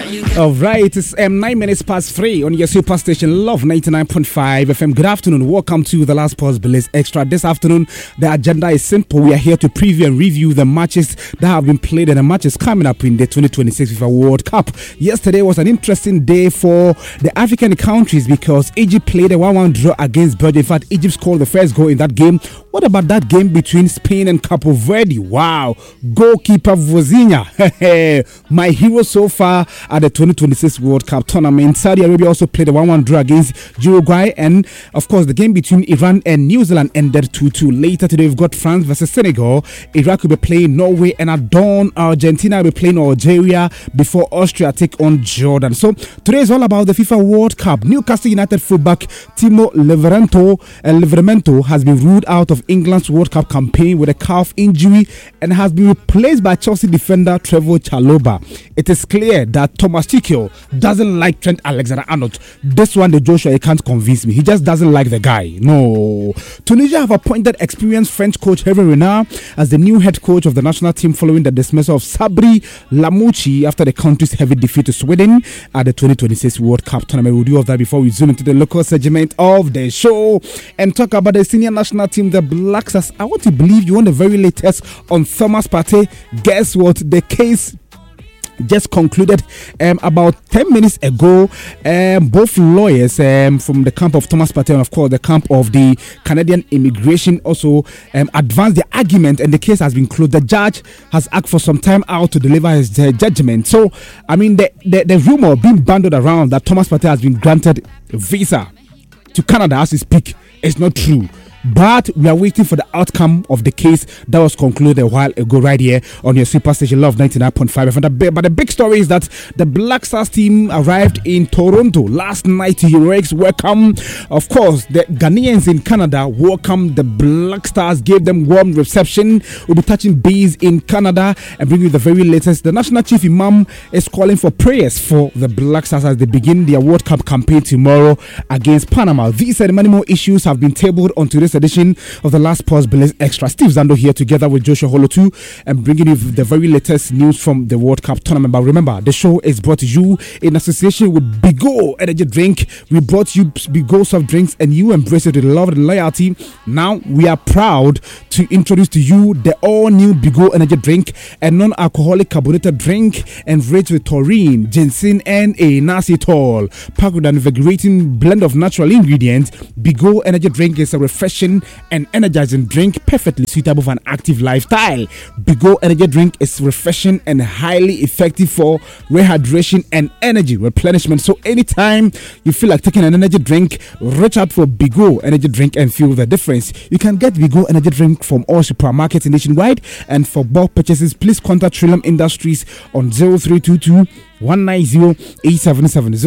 All right, it's 9 minutes past 3 on your superstation Love 99.5 FM. Good afternoon. Welcome to the Last Pause Belize Extra. This afternoon, the agenda is simple. We are here to preview and review the matches that have been played and the matches coming up in the 2026 FIFA World Cup. Yesterday was an interesting day for the African countries because Egypt played a 1-1 draw against Belgium. In fact, Egypt scored the first goal in that game. What about that game between Spain and Cape Verde? Wow, goalkeeper Vozinha, my hero so far at the 2026 World Cup tournament. Saudi Arabia also played a 1-1 draw against Uruguay, and of course the game between Iran and New Zealand ended 2-2. Later today we've got France versus Senegal. Iraq will be playing Norway, and at dawn Argentina will be playing Algeria before Austria take on Jordan. So today is all about the FIFA World Cup. Newcastle United fullback Timo Livramento has been ruled out of England's World Cup campaign with a calf injury and has been replaced by Chelsea defender Trevoh Chalobah. It is clear that Thomas Tuchel doesn't like Trent Alexander-Arnold. This one, the Joshua, he can't convince me. He just doesn't like the guy. No. Tunisia have appointed experienced French coach Hervé Renard as the new head coach of the national team following the dismissal of Sabri Lamouchi after the country's heavy defeat to Sweden at the 2026 World Cup tournament. We'll do all that before we zoom into the local segment of the show and talk about the senior national team, the Black Stars. I want to believe you want the very latest on Thomas Partey. Guess what? The case just concluded about 10 minutes ago. Both lawyers from the camp of Thomas Partey and of course the camp of the Canadian immigration also advanced the argument, and the case has been closed. The judge has asked for some time out to deliver his judgment. So I mean the rumor being bandied around that Thomas Partey has been granted a visa to Canada as we speak is not true. But we are waiting for the outcome of the case that was concluded a while ago right here on your superstation Love 99.5 FM. But the big story is that the Black Stars team arrived in Toronto last night to heroics welcome. Of course, the Ghanaians in Canada welcomed the Black Stars, gave them warm reception. We'll be touching base in Canada and bring you the very latest. The National Chief Imam is calling for prayers for the Black Stars as they begin their World Cup campaign tomorrow against Panama. These and many more issues have been tabled on today's edition of the Last Pause Belize Extra. Steve Zando here together with Joshua Holotu and bringing you the very latest news from the World Cup tournament. But remember, the show is brought to you in association with Bigo Energy Drink. We brought you Bigo soft drinks and you embrace it with love and loyalty. Now we are proud to introduce to you the all-new Bigo Energy Drink, a non-alcoholic carbonated drink enriched with taurine, ginseng and a inositol. Packed with an invigorating blend of natural ingredients, Bigo Energy Drink is a refreshing and energizing drink perfectly suitable for an active lifestyle. Bigo Energy Drink is refreshing and highly effective for rehydration and energy replenishment. So anytime you feel like taking an energy drink, reach out for Bigo Energy Drink and feel the difference. You can get Bigo Energy Drink from all supermarkets nationwide, and for bulk purchases, please contact Trillium Industries on 0322 190-877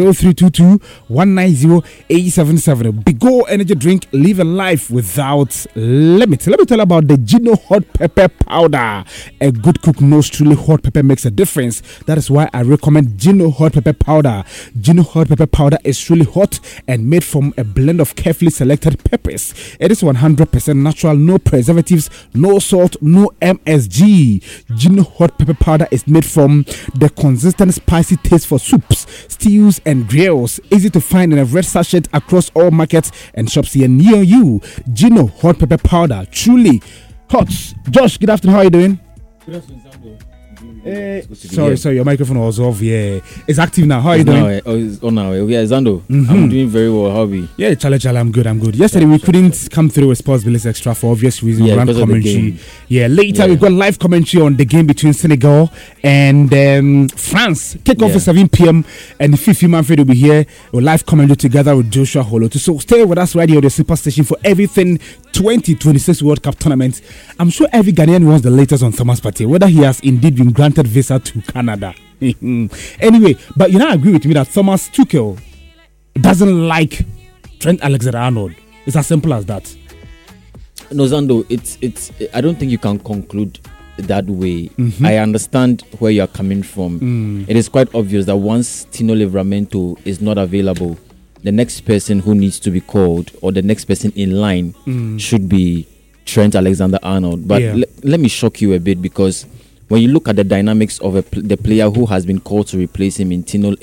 0322-190-877. Bigo Energy Drink, live a life without limits. Let me tell you about the Gino Hot Pepper Powder. A good cook knows truly hot pepper makes a difference. That is why I recommend Gino Hot Pepper Powder. Gino Hot Pepper Powder is truly hot and made from a blend of carefully selected peppers. It is 100% natural, no preservatives, no salt, no MSG. Gino Hot Pepper Powder is made from the consistent spicy taste for soups, stews and grills. Easy to find in a red sachet across all markets and shops here near you. Gino Hot Pepper Powder, truly hot. Josh, good afternoon. How are you doing? Good afternoon, Zambo. Sorry, your microphone was off. Yeah, it's active now. How are you doing? It's on now. Yeah, Zando. I'm doing very well. How are you? Yeah, Chale, I'm good. Yesterday we couldn't come through with Sports Village Extra for obvious reasons. Yeah, Grand commentary. Yeah, later we've got live commentary on the game between Senegal and France. Kick off at 7 p.m. and Fifi Manfred will be here. We'll live commentary together with Joshua Holotu. So stay with us right here on the Super Station for everything 2026 World Cup tournament. I'm sure every Ghanaian wants the latest on Thomas Partey, whether he has indeed been granted visa to Canada. Anyway, but you now agree with me that Thomas Tuchel doesn't like Trent Alexander-Arnold. It's as simple as that. No, Zando, it's. I don't think you can conclude that way. I understand where you are coming from. It is quite obvious that once Tino Livramento is not available, the next person who needs to be called or the next person in line should be Trent Alexander-Arnold. But let me shock you a bit, because when you look at the dynamics of the player who has been called to replace him in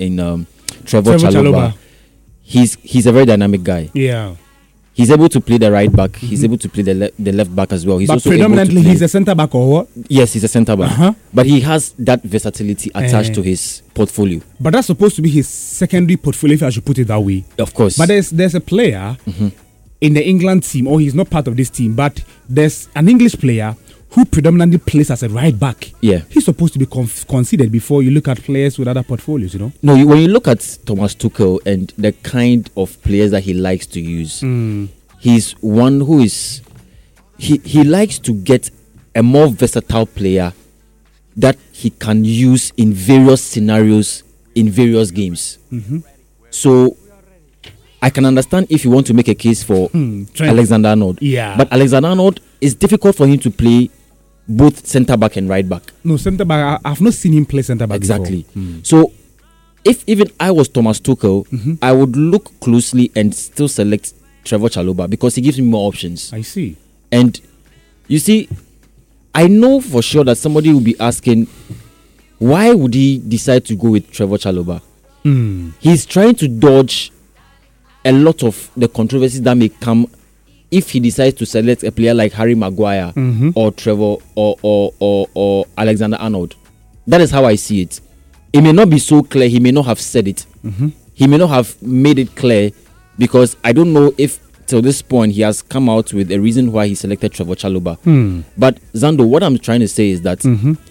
Trevor Chalobah, he's a very dynamic guy. Yeah. He's able to play the right back. He's able to play the left back as well. He's but also predominantly he's a centre back or what? Yes, he's a centre back. But he has that versatility attached to his portfolio. But that's supposed to be his secondary portfolio, if I should put it that way. Of course. But there's a player in the England team, or he's not part of this team, but there's an English player who predominantly plays as a right back. Yeah. He's supposed to be considered before you look at players with other portfolios, you know? No, when you look at Thomas Tuchel and the kind of players that he likes to use, he's one who is... He likes to get a more versatile player that he can use in various scenarios, in various games. So, I can understand if you want to make a case for Alexander-Arnold. Yeah. But Alexander-Arnold, it's difficult for him to play both centre back and right back. No, centre back. I've not seen him play centre back. Exactly. So, if even I was Thomas Tuchel, I would look closely and still select Trevor Chalobah because he gives me more options. I see. And you see, I know for sure that somebody will be asking, why would he decide to go with Trevor Chalobah? He's trying to dodge a lot of the controversies that may come if he decides to select a player like Harry Maguire or Trevor or Alexander-Arnold. That is how I see it. It may not be so clear. He may not have said it. He may not have made it clear because I don't know if till this point he has come out with a reason why he selected Trevor Chalobah. But Zando, what I'm trying to say is that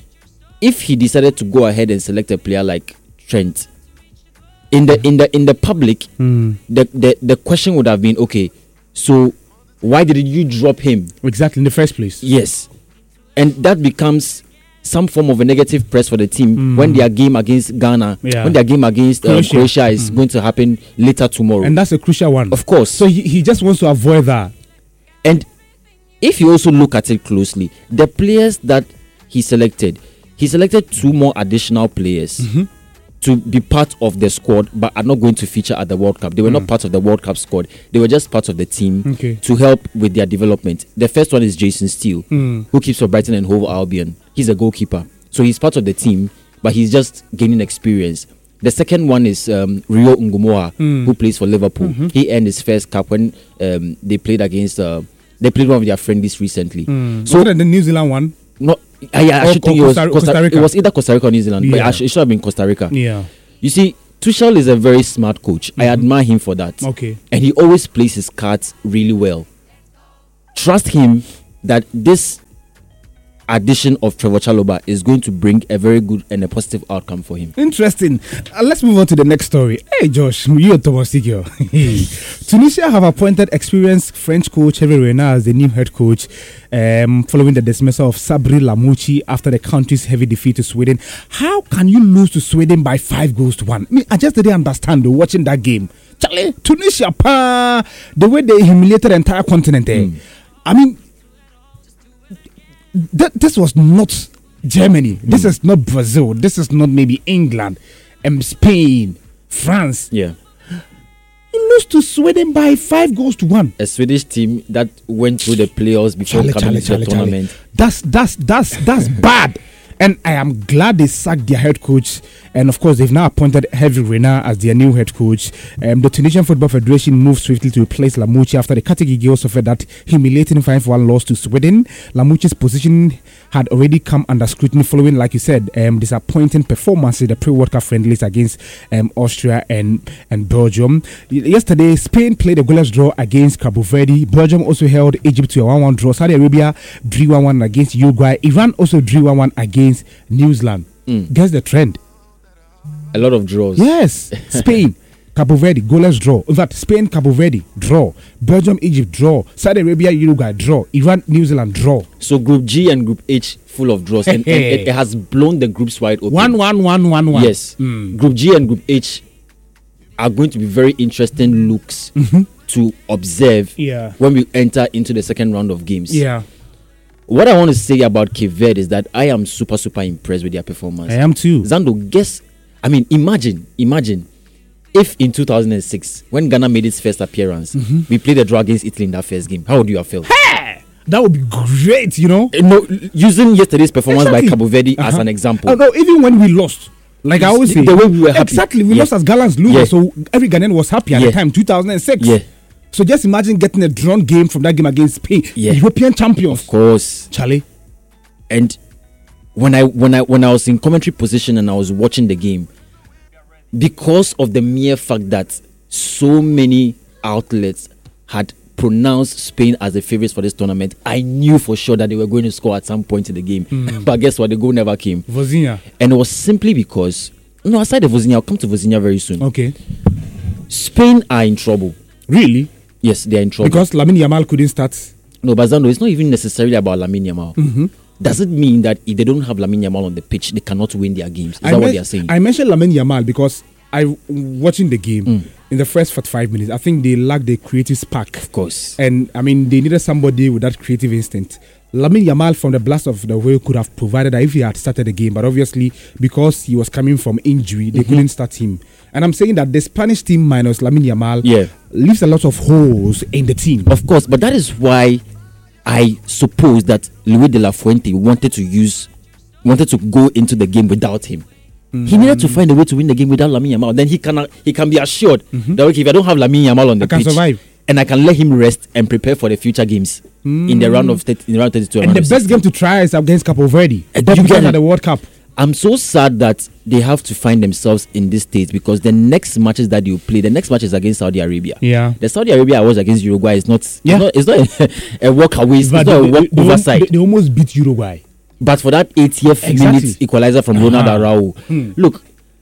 if he decided to go ahead and select a player like Trent, in the public, the question would have been, okay, so why did you drop him? Exactly, in the first place. Yes. And that becomes some form of a negative press for the team when their game against Ghana, when their game against Croatia is going to happen later tomorrow. And that's a crucial one. Of course. So he just wants to avoid that. And if you also look at it closely, the players that he selected 2 more additional players to be part of the squad, but are not going to feature at the World Cup. They were not part of the World Cup squad. They were just part of the team to help with their development. The first one is Jason Steele, who keeps for Brighton and Hove Albion. He's a goalkeeper. So he's part of the team, but he's just gaining experience. The second one is Rio Ngumoa, who plays for Liverpool. He earned his first cap when they played against... they played one of their friendlies recently. So the New Zealand one? No, I should think Costa Rica. It was either Costa Rica or New Zealand, but it should have been Costa Rica. Yeah. You see, Tuchel is a very smart coach. I admire him for that. Okay. And he always plays his cards really well. Trust him that this addition of Trevor Chalobah is going to bring a very good and a positive outcome for him. Interesting. Let's move on to the next story. Hey, Josh, you and Thomas Tigio. Tunisia have appointed experienced French coach Hervé Renard as the new head coach following the dismissal of Sabri Lamouchi after the country's heavy defeat to Sweden. How can you lose to Sweden by 5-1? I just didn't understand watching that game. Charlie, Tunisia, the way they humiliated the entire continent. I mean, this was not Germany. This is not Brazil. This is not maybe England, Spain, France. Yeah. You lose to Sweden by 5-1. A Swedish team that went through the playoffs before coming to the tournament. That's bad. And I am glad they sacked their head coach. And of course, they've now appointed Hervé Renard as their new head coach. The Tunisian Football Federation moved swiftly to replace Lamouchi after the Katigi Girls suffered that humiliating 5-1 loss to Sweden. Lamouchi's position had already come under scrutiny following, like you said, disappointing performances in the pre-World Cup friendlies against Austria and Belgium. Yesterday, Spain played a goalless draw against Cabo Verde. Belgium also held Egypt to a 1-1 draw. Saudi Arabia drew 1-1 against Uruguay. Iran also drew 1-1 against New Zealand. Guess the trend. A lot of draws. Yes. Spain, Cabo Verde, goalless draw. In fact, Spain, Cabo Verde, draw. Belgium, Egypt, draw. Saudi Arabia, Uruguay, draw. Iran, New Zealand, draw. So Group G and Group H full of draws. and it has blown the groups wide open. 1-1. Yes. Group G and Group H are going to be very interesting looks to observe when we enter into the second round of games. Yeah. What I want to say about Cape Verde is that I am super impressed with their performance. I am too. Zando, imagine if in 2006, when Ghana made its first appearance, we played a draw against Italy in that first game. How would you have felt? Hey! That would be great, you know. No, using yesterday's performance by Exactly. Cabo Verde as an example. No, even when we lost, like I always say, the way we were happy. exactly, we Yeah. lost as Gallants losers, Yeah. so every Ghanaian was happy at Yeah. the time, 2006. Yeah. So just imagine getting a drawn game from that game against Spain, Yeah. European champions. Of course. Charlie. And when I was in commentary position and I was watching the game, because of the mere fact that so many outlets had pronounced Spain as the favorites for this tournament, I knew for sure that they were going to score at some point in the game. But guess what? The goal never came. Vozinha. And it was simply because, no, aside of Vozinha, I'll come to Vozinha very soon. Okay. Spain are in trouble. Really? Yes, they are in trouble. Because Lamine Yamal couldn't start. No, but Zando, it's not even necessarily about Lamine Yamal. Does it mean that if they don't have Lamine Yamal on the pitch, they cannot win their games? Is that what they are saying? I mentioned Lamine Yamal because watching the game in the first 45 minutes, I think they lacked the creative spark. Of course. And I mean, they needed somebody with that creative instinct. Lamine Yamal, from the blast of the wheel, could have provided that if he had started the game, but obviously because he was coming from injury, they couldn't start him. And I'm saying that the Spanish team minus Lamine Yamal leaves a lot of holes in the team. Of course, but that is why I suppose that Luis de la Fuente wanted to go into the game without him. He needed to find a way to win the game without Lamine Yamal. Then he can be assured that okay, if I don't have Lamine Yamal on the I can pitch, survive. and I can let him rest and prepare for the future games in the round of 32. And the best game to try is against Cape Verde. You Because get at it. the World Cup. I'm so sad that they have to find themselves in this state because the next matches that you play, the next match is against Saudi Arabia. Yeah. The Saudi Arabia I was against Uruguay is not. Yeah. It's not a walk away. It's not a walk overside. They almost beat Uruguay. But for that 80th minute equalizer from Ronald Araujo, look,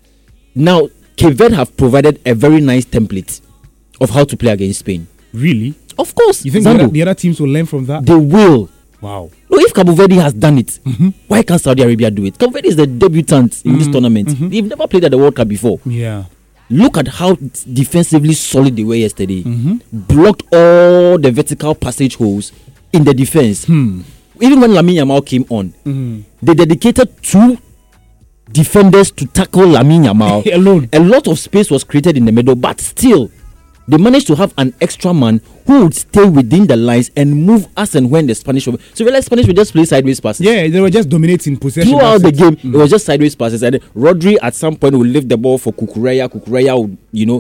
now Cape Verde have provided a very nice template of how to play against Spain. Really? Of course, You think Zando, the other teams will learn from that? they will. Wow. Look, if Cabo Verde has done it, why can't Saudi Arabia do it? Cabo Verde is the debutant in this tournament. They've never played at the World Cup before. Yeah. Look at how defensively solid they were yesterday. Blocked all the vertical passage holes in the defense. Even when Lamine Yamal came on, they dedicated 2 defenders to tackle Lamine Yamal Alone. A lot of space was created in the middle, but still, they managed to have an extra man who would stay within the lines and move as and when the Spanish were. So, realize Spanish would just play sideways passes. Yeah, they were just dominating possession. Throughout the That's game, it. it was just sideways passes. And Rodri at some point would lift the ball for Cucurella. Cucurella would,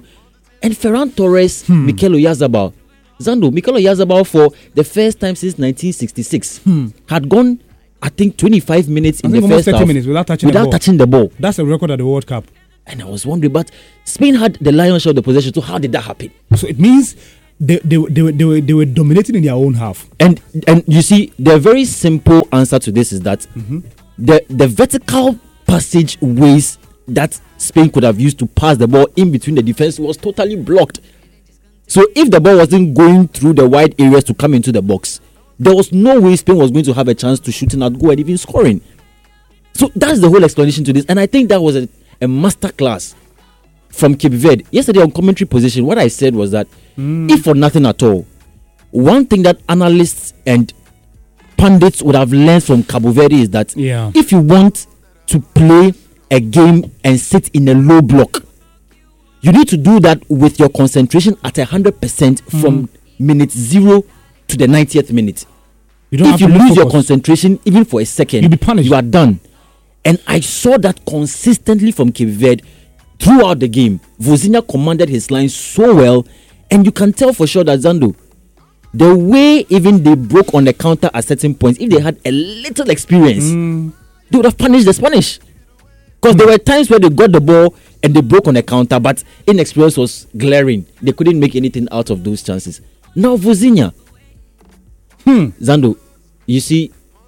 And Ferran Torres, Mikel Oyarzabal. Zando, Mikel Oyarzabal for the first time since 1966 had gone, I think, 25 minutes in the almost first 30 half minutes without touching the ball. That's a record at the World Cup. And I was wondering, but Spain had the lion's share of the possession. So how did that happen? So it means they were dominating in their own half. And you see, the very simple answer to this is that the vertical passage ways that Spain could have used to pass the ball in between the defense was totally blocked. So if the ball wasn't going through the wide areas to come into the box, there was no way Spain was going to have a chance to shooting out goal and even scoring. So that's the whole explanation to this. And I think that was a masterclass from Cape Verde. Yesterday on commentary position, what I said was that if for nothing at all, one thing that analysts and pundits would have learned from Cabo Verde is that if you want to play a game and sit in a low block, you need to do that with your concentration at 100% from minute 0 to the 90th minute. If you lose your concentration even for a second, you'll be punished. You are done. And I saw that consistently from Cape Verde throughout the game. Vozinha commanded his line so well, and you can tell for sure that Zando, the way even they broke on the counter at certain points, if they had a little experience, they would have punished the Spanish. Because there were times where they got the ball and they broke on the counter, but inexperience was glaring. They couldn't make anything out of those chances. Now Vozinha, Zando, you see,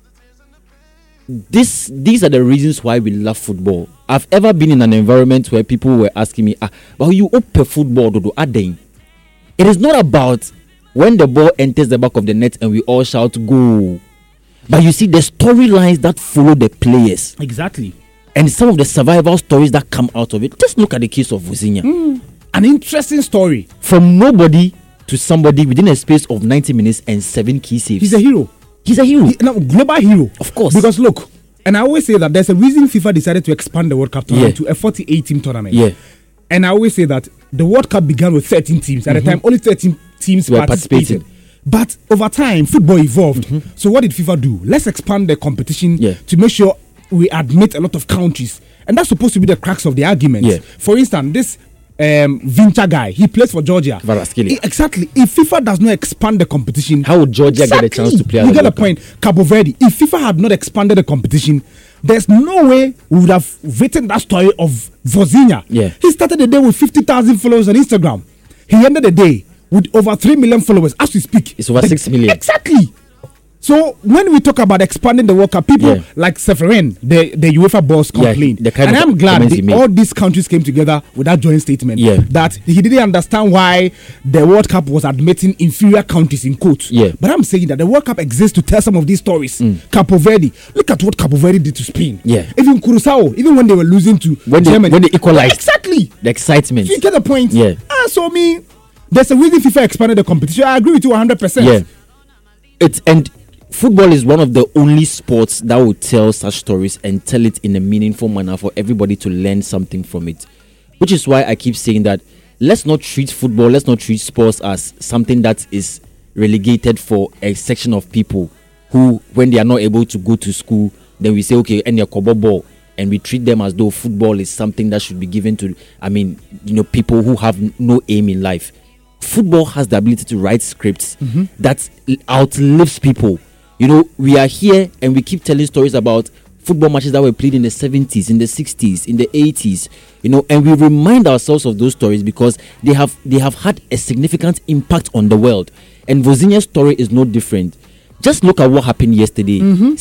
these are the reasons why we love football. I've ever been in an environment where people were asking me, but you open football, Dodo, Adeng. It is not about when the ball enters the back of the net and we all shout goal. But you see the storylines that follow the players. Exactly. And some of the survival stories that come out of it. Just look at the case of Vozinha. An interesting story. From nobody to somebody within a space of 90 minutes and 7 key saves. He's a hero. He's a hero. Global hero. Of course. Because look, and I always say that there's a reason FIFA decided to expand the World Cup tournament to a 48-team tournament. Yeah. And I always say that the World Cup began with 13 teams. At the time, only 13 teams participated. But over time, football evolved. So what did FIFA do? Let's expand the competition to make sure we admit a lot of countries. And that's supposed to be the crux of the argument. Yeah. For instance, this Vincha guy, he plays for Georgia. Exactly. If FIFA does not expand the competition, how would Georgia get a chance to play? You get the point. Cabo Verde. If FIFA had not expanded the competition, there's no way we would have written that story of Vozinha. Yeah. He started the day with 50,000 followers on Instagram. He ended the day with over 3 million followers as we speak. It's over 6 million. Exactly. So when we talk about expanding the World Cup, people like Seferin, the UEFA boss, complained. And I'm glad all these countries came together with that joint statement that he didn't understand why the World Cup was admitting inferior countries in quotes. But I'm saying that the World Cup exists to tell some of these stories. Capo Verde, look at what Capo Verde did to Spain. Even Curaçao, even when they were losing to Germany. When they equalized. Exactly. The excitement. You get the point? So there's a reason FIFA expanded the competition. I agree with you 100%. And football is one of the only sports that will tell such stories and tell it in a meaningful manner for everybody to learn something from it. Which is why I keep saying that let's not treat football, let's not treat sports as something that is relegated for a section of people who, when they are not able to go to school, then we say, okay, and your kobo ball, and we treat them as though football is something that should be given to, people who have no aim in life. Football has the ability to write scripts that outlives people. We are here and we keep telling stories about football matches that were played in the 70s, in the 60s, in the 80s, and we remind ourselves of those stories because they have had a significant impact on the world. And Vozinha's story is no different. Just look at what happened yesterday.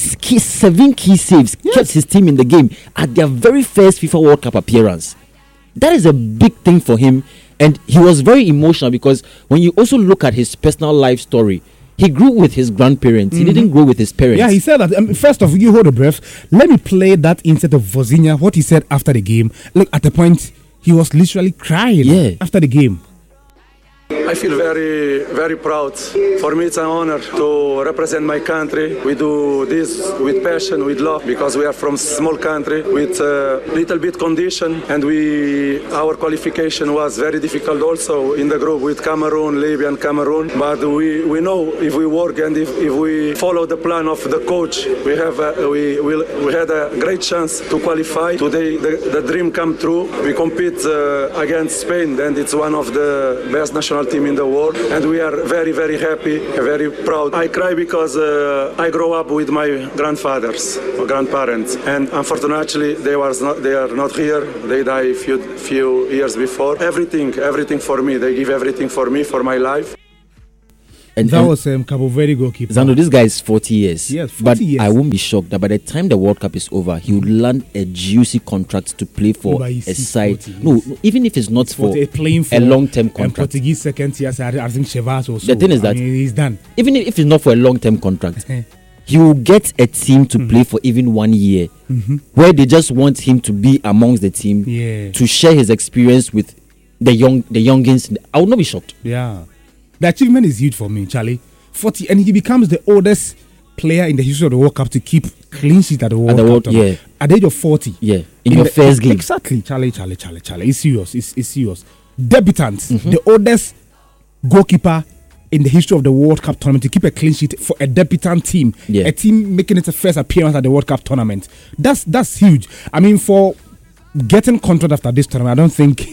7 key saves kept his team in the game at their very first FIFA World Cup appearance. That is a big thing for him, and he was very emotional because when you also look at his personal life story, he grew with his grandparents. He didn't grow with his parents. Yeah, he said that. First off, you hold a breath. Let me play that instead of Vozinha, what he said after the game. Look, at the point, he was literally crying after the game. I feel very, very proud. For me, it's an honor to represent my country. We do this with passion, with love, because we are from a small country with a little bit condition, and our qualification was very difficult also in the group with Cameroon, Libya, and Cameroon. But we know if we work and if we follow the plan of the coach, we had a great chance to qualify. Today, the dream come true. We compete against Spain, and it's one of the best national team in the world, and we are very, very happy, very proud. I cry because I grew up with my grandparents, and unfortunately they are not here. They died a few years before. Everything for me. They give everything for me, for my life. And that was Cabo Verde goalkeeper. Zando, this guy is 40 years. Yes, 40 years. I won't be shocked that by the time the World Cup is over, he would land a juicy contract to play for a side. 40, no, even if it's not for a long-term contract. Portuguese second tier, I think Chivas also. The thing is that he's done. Even if it's not for a long-term contract, he will get a team to play for even 1 year, where they just want him to be amongst the team to share his experience with the youngins. I would not be shocked. Yeah. The achievement is huge for me, Charlie. 40, and he becomes the oldest player in the history of the World Cup to keep clean sheet at the World Cup. At the age of 40. Yeah. In your first game. Exactly. Charlie. It's serious. It's serious. Debutants, the oldest goalkeeper in the history of the World Cup tournament to keep a clean sheet for a debutant team. A team making its first appearance at the World Cup tournament. That's huge. I mean, for getting contract after this tournament, I don't think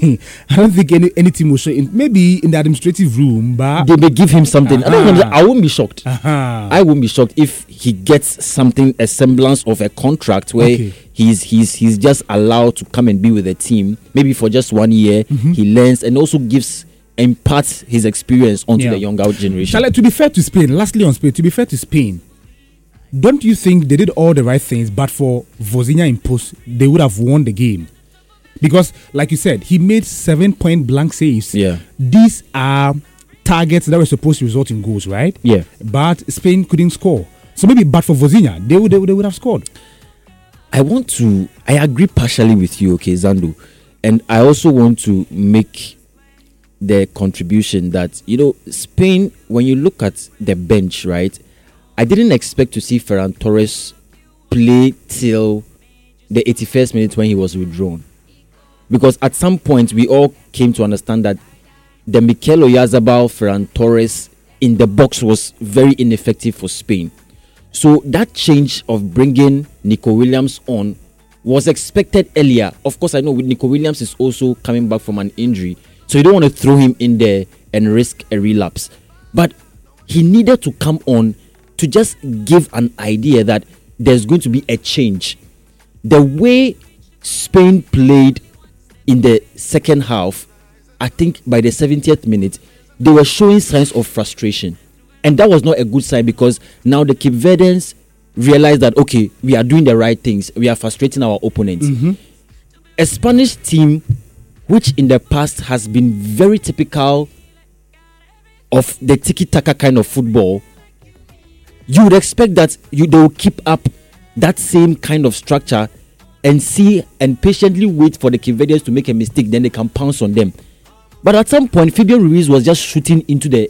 any team will show in, maybe in the administrative room, but they may give him something. I won't be shocked. I won't be shocked if he gets something, a semblance of a contract where he's just allowed to come and be with the team, maybe for just 1 year. He learns and also imparts his experience onto the younger generation. To be fair to Spain, lastly on Spain, to be fair to Spain, don't you think they did all the right things, but for Vozinha in post, they would have won the game? Because, like you said, he made 7 point blank saves. These are targets that were supposed to result in goals, right? But Spain couldn't score. So maybe, but for Vozinha, they would have scored. I agree partially with you, okay, Zando. And I also want to make the contribution that, Spain, when you look at the bench, right, I didn't expect to see Ferran Torres play till the 81st minute when he was withdrawn. Because at some point, we all came to understand that the Mikel Oyarzabal, Ferran Torres in the box was very ineffective for Spain. So that change of bringing Nico Williams on was expected earlier. Of course, I know with Nico Williams is also coming back from an injury, so you don't want to throw him in there and risk a relapse. But he needed to come on to just give an idea that there's going to be a change. The way Spain played in the second half, I think by the 70th minute, they were showing signs of frustration. And that was not a good sign, because now the Cape Verdeans realized that, okay, we are doing the right things. We are frustrating our opponents. A Spanish team, which in the past has been very typical of the tiki-taka kind of football, you would expect that they will keep up that same kind of structure and see and patiently wait for the Cape Verdeans to make a mistake, then they can pounce on them. But at some point, Fabian Ruiz was just shooting into the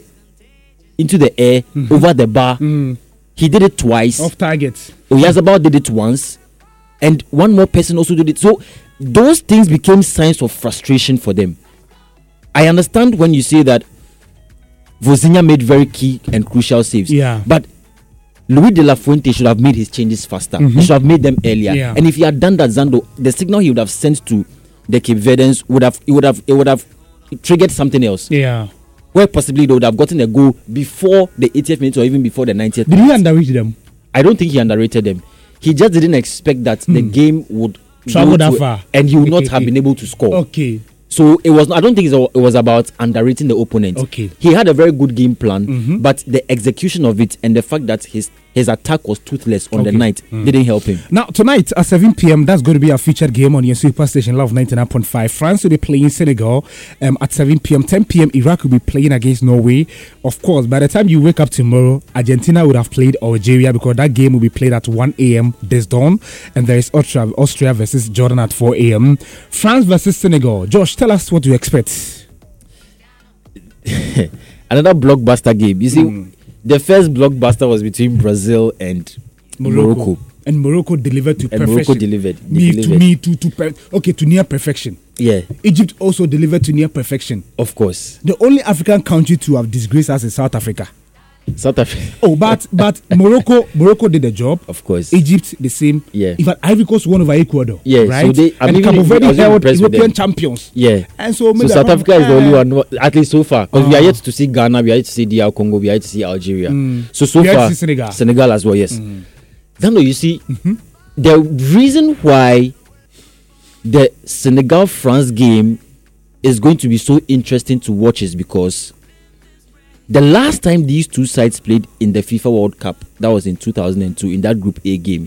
air, over the bar. He did it twice. Off target. Oyarzabal did it once, and one more person also did it. So those things became signs of frustration for them. I understand when you say that Vozinha made very key and crucial saves. Yeah. But Luis de la Fuente should have made his changes faster. He should have made them earlier. Yeah. And if he had done that, Zando, the signal he would have sent to the Cape Verdeans would have triggered something else. Yeah. Where possibly they would have gotten a goal before the 80th minute or even before the 90th minute. Did he underrate them? I don't think he underrated them. He just didn't expect that the game would travel go that far, and he would not have been able to score. Okay. So it was. I don't think it was about underrating the opponent. Okay. He had a very good game plan, but the execution of it and the fact that his attack was toothless on the night didn't help him. Now tonight at 7 p.m. that's going to be our featured game on your Superstation Love 99.5. France will be playing Senegal at 7 p.m. 10 p.m. Iraq will be playing against Norway. Of course, by the time you wake up tomorrow, Argentina would have played Algeria, because that game will be played at 1 a.m. this dawn, and there is Austria versus Jordan at 4 a.m. France versus Senegal. Josh, tell us what you expect. Another blockbuster game. You see, the first blockbuster was between Brazil and Morocco. And Morocco delivered to perfection. Morocco delivered. To near perfection. Yeah. Egypt also delivered to near perfection. Of course. The only African country to have disgraced us is South Africa. South Africa. Oh, but Morocco did the job. Of course. Egypt the same. Yeah. In fact, Ivory Coast won over Ecuador. Yeah. Right. So and Cabo Verde held European champions. Yeah. And so South Africa is the only one, at least so far, because we are yet to see Ghana, we are yet to see DR Congo, we are yet to see Algeria. So far, Senegal as well. Yes. Then you see, the reason why the Senegal-France game is going to be so interesting to watch is because the last time these two sides played in the FIFA World Cup, that was in 2002, in that Group A game,